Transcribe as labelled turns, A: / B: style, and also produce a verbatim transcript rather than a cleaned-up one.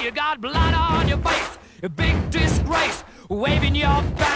A: you got blood on your face, a big disgrace, waving your banner.